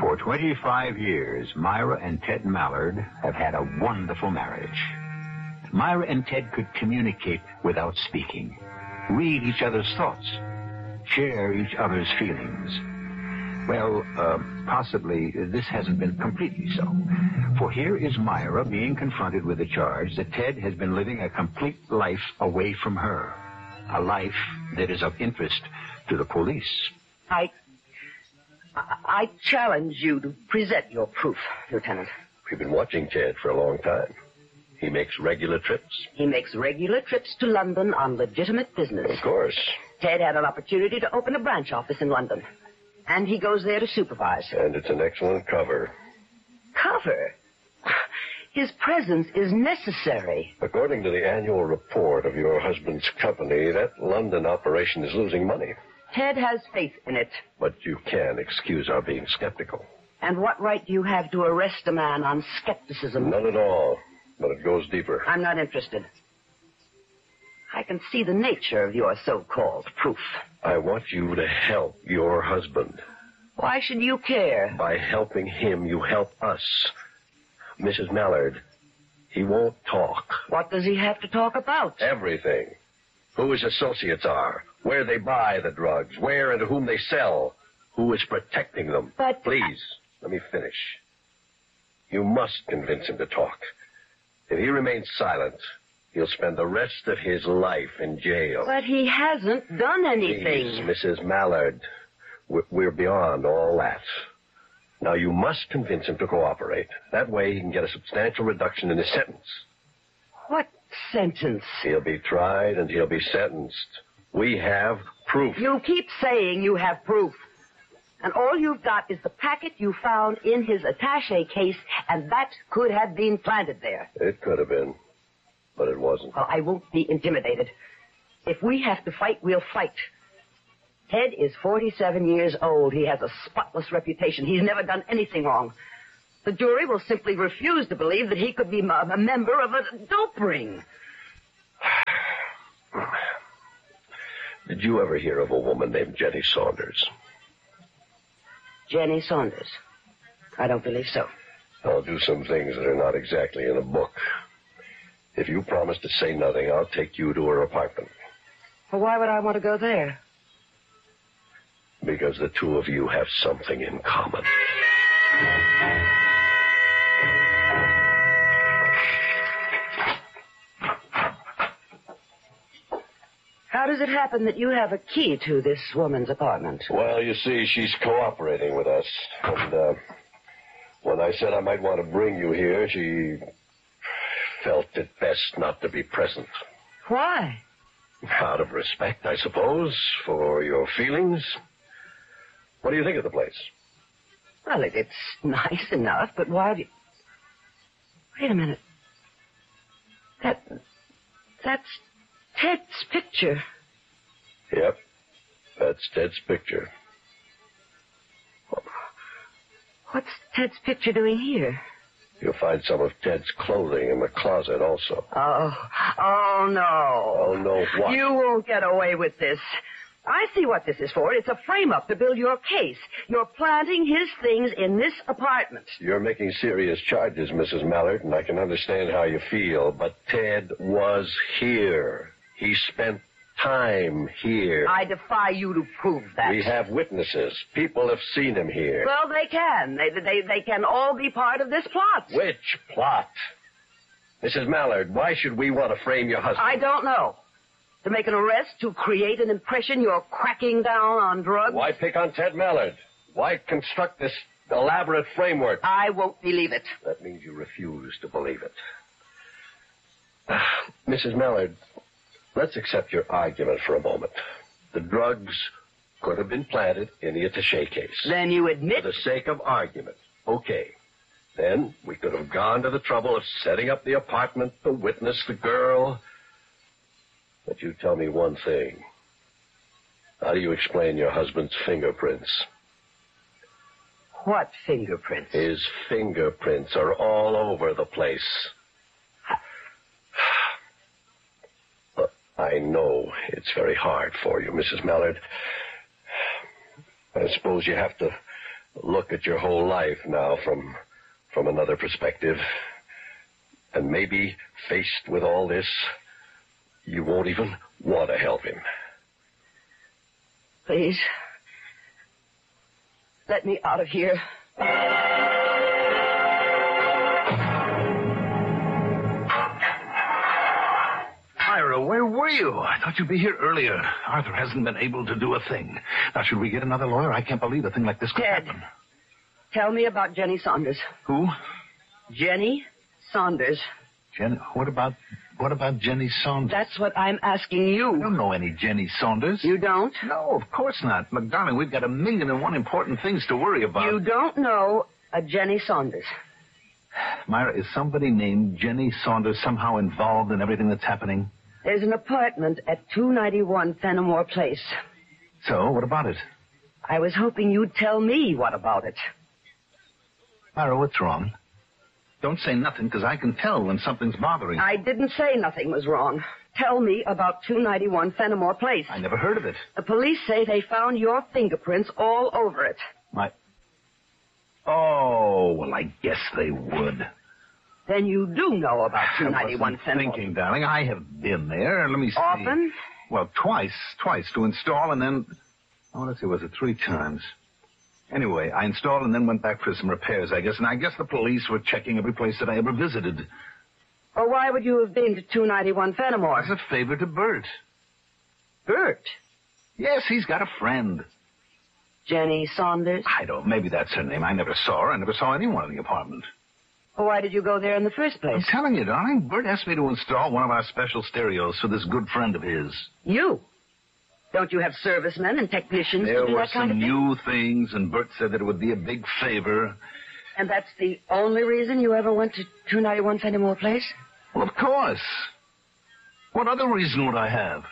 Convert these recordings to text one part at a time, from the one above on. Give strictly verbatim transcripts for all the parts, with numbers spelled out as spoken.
For twenty-five years, Myra and Ted Mallard have had a wonderful marriage. Myra and Ted could communicate without speaking, read each other's thoughts, share each other's feelings. Well, uh, possibly this hasn't been completely so. For here is Myra being confronted with the charge that Ted has been living a complete life away from her. A life that is of interest to the police. I... I challenge you to present your proof, Lieutenant. We've been watching Ted for a long time. He makes regular trips. He makes regular trips to London on legitimate business. Of course. Ted had an opportunity to open a branch office in London. And he goes there to supervise. And it's an excellent cover. Cover? His presence is necessary. According to the annual report of your husband's company, that London operation is losing money. Ted has faith in it. But you can excuse our being skeptical. And what right do you have to arrest a man on skepticism? None at all. But it goes deeper. I'm not interested. I can see the nature of your so-called proof. I want you to help your husband. Why should you care? By helping him, you help us. Missus Mallard, he won't talk. What does he have to talk about? Everything. Who his associates are, where they buy the drugs, where and to whom they sell, who is protecting them. But... Please, let me finish. You must convince him to talk. If he remains silent, he'll spend the rest of his life in jail. But he hasn't done anything. Please, Missus Mallard, we're beyond all that. Now, you must convince him to cooperate. That way he can get a substantial reduction in his sentence. What sentence? He'll be tried and he'll be sentenced. We have proof. You keep saying you have proof. And all you've got is the packet you found in his attaché case, and that could have been planted there. It could have been, but it wasn't. Well, I won't be intimidated. If we have to fight, we'll fight. Ted is forty-seven years old. He has a spotless reputation. He's never done anything wrong. The jury will simply refuse to believe that he could be a member of a dope ring. Did you ever hear of a woman named Jenny Saunders? Jenny Saunders? I don't believe so. I'll do some things that are not exactly in a book. If you promise to say nothing, I'll take you to her apartment. Well, why would I want to go there? Because the two of you have something in common. How does it happen that you have a key to this woman's apartment? Well, you see, she's cooperating with us. And uh, when I said I might want to bring you here, she felt it best not to be present. Why? Out of respect, I suppose, for your feelings. What do you think of the place? Well, it, it's nice enough, but why do you... Wait a minute. That... That's Ted's picture. Yep. That's Ted's picture. What's Ted's picture doing here? You'll find some of Ted's clothing in the closet also. Oh, oh, no. Oh, no what? You won't get away with this. I see what this is for. It's a frame-up to build your case. You're planting his things in this apartment. You're making serious charges, Missus Mallard, and I can understand how you feel, but Ted was here. He spent time here. I defy you to prove that. We have witnesses. People have seen him here. Well, they can. They, they, they can all be part of this plot. Which plot? Missus Mallard, why should we want to frame your husband? I don't know. To make an arrest, to create an impression you're cracking down on drugs? Why pick on Ted Mallard? Why construct this elaborate framework? I won't believe it. That means you refuse to believe it. Uh, Missus Mallard, let's accept your argument for a moment. The drugs could have been planted in the attaché case. Then you admit... For the sake of argument. Okay. Then we could have gone to the trouble of setting up the apartment, the witness, the girl... But you tell me one thing. How do you explain your husband's fingerprints? What fingerprints? His fingerprints are all over the place. Look, I know it's very hard for you, Missus Mallard. I suppose you have to look at your whole life now from, from another perspective. And maybe, faced with all this, you won't even want to help him. Please. Let me out of here. Myra, where were you? I thought you'd be here earlier. Arthur hasn't been able to do a thing. Now, should we get another lawyer? I can't believe a thing like this could Ted, happen. tell me about Jenny Saunders. Who? Jenny Saunders. Jen, what about, what about Jenny Saunders? That's what I'm asking you. I don't know any Jenny Saunders. You don't? No, of course not. Look, darling, we've got a million and one important things to worry about. You don't know a Jenny Saunders. Myra, is somebody named Jenny Saunders somehow involved in everything that's happening? There's an apartment at two ninety-one Fenimore Place. So, what about it? I was hoping you'd tell me what about it. Myra, what's wrong? Don't say nothing, because I can tell when something's bothering you. I didn't say nothing was wrong. Tell me about two ninety-one Fenimore Place. I never heard of it. The police say they found your fingerprints all over it. My... Oh, well, I guess they would. Then you do know about two ninety-one I wasn't Fenimore. thinking, darling. I have been there. Let me see. Often? Well, twice. Twice to install and then... Oh, let's see, was it three times? Anyway, I installed and then went back for some repairs, I guess. And I guess the police were checking every place that I ever visited. Well, why would you have been to two ninety-one Fenimore? As a favor to Bert. Bert? Yes, he's got a friend. Jenny Saunders? I don't... Maybe that's her name. I never saw her. I never saw anyone in the apartment. Well, why did you go there in the first place? I'm telling you, darling, Bert asked me to install one of our special stereos for this good friend of his. You? Don't you have servicemen and technicians There to do were that kind some of thing? new things, and Bert said that it would be a big favor. And that's the only reason you ever went to two ninety-one Fenimore Place? Well, of course. What other reason would I have?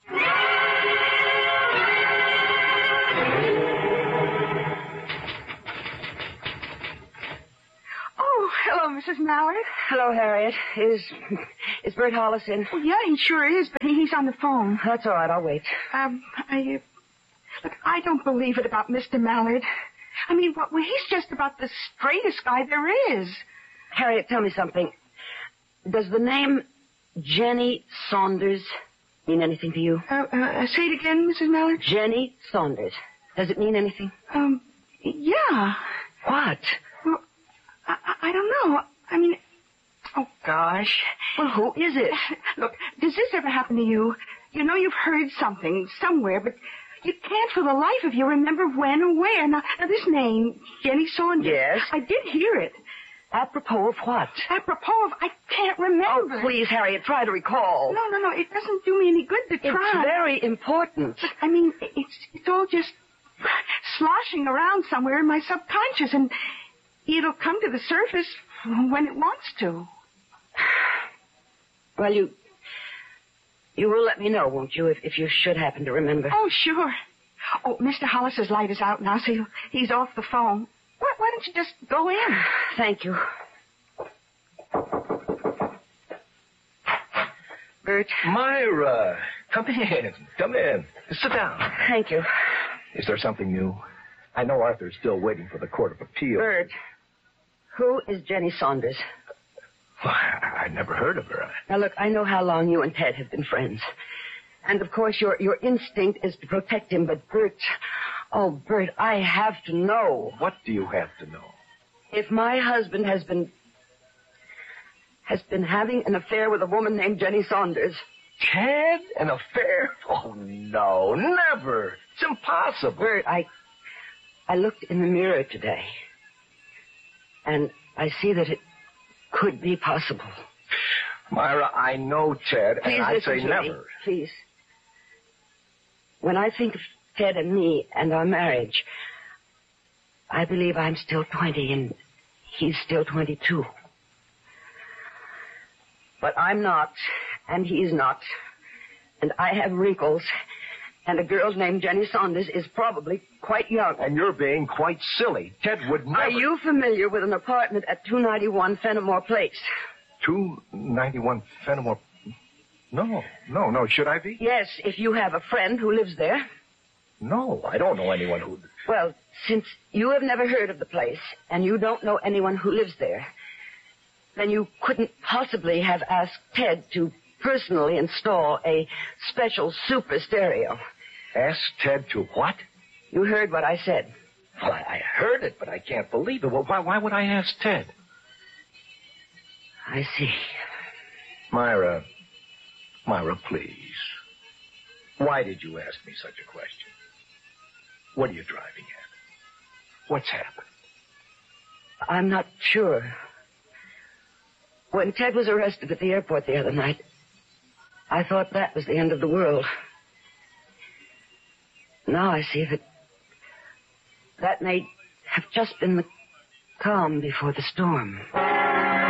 Oh, hello, Missus Mallard. Hello, Harriet. Is is Bert Hollis in? Well, yeah, he sure is, but he's on the phone. That's all right. I'll wait. Um, I, uh, look, I don't believe it about Mister Mallard. I mean, well, he's just about the straightest guy there is. Harriet, tell me something. Does the name Jenny Saunders mean anything to you? Uh, uh, say it again, Missus Mallard. Jenny Saunders. Does it mean anything? Um, yeah. What? Well, I, I don't know. I mean, oh, gosh. Well, who is it? Look, does this ever happen to you? You know you've heard something somewhere, but you can't for the life of you remember when or where. Now, now this name, Jenny Saunders. Yes? I did hear it. Apropos of what? Apropos of, I can't remember. Oh, please, Harriet, try to recall. No, no, no. It doesn't do me any good to try. It's very important. But, I mean, it's it's all just sloshing around somewhere in my subconscious, and it'll come to the surface when it wants to. Well, you... You will let me know, won't you, if, if you should happen to remember? Oh, sure. Oh, Mister Hollis's light is out now, so he'll, he's off the phone. Why, why don't you just go in? Thank you. Bert. Myra, come in. Come in. Sit down. Thank you. Is there something new? I know Arthur's still waiting for the Court of Appeal. Bert, who is Jenny Saunders? Well, I, I never heard of her. Now, look, I know how long you and Ted have been friends. And, of course, your, your instinct is to protect him, but Bert... Oh, Bert, I have to know. What do you have to know? If my husband has been... has been having an affair with a woman named Jenny Saunders... Ted? An affair? Oh, no, never. It's impossible. Bert, I... I looked in the mirror today. And I see that it could be possible. Myra, I know Ted, Please and I listen say to never. me. Please. When I think of Ted and me and our marriage, I believe I'm still twenty and he's still twenty-two. But I'm not, and he's not. And I have wrinkles, and a girl named Jenny Saunders is probably quite young. And you're being quite silly. Ted would never... Are you familiar with an apartment at two ninety-one Fenimore Place? two ninety-one Fenimore... No, no, no. Should I be? Yes, if you have a friend who lives there. No, I don't know anyone who... Well, since you have never heard of the place, and you don't know anyone who lives there, then you couldn't possibly have asked Ted to personally install a special super stereo. Ask Ted to what? You heard what I said. Well, I, I heard it, but I can't believe it. Well, why, why would I ask Ted? I see. Myra, Myra, please. Why did you ask me such a question? What are you driving at? What's happened? I'm not sure. When Ted was arrested at the airport the other night, I thought that was the end of the world. Now I see that that may have just been the calm before the storm.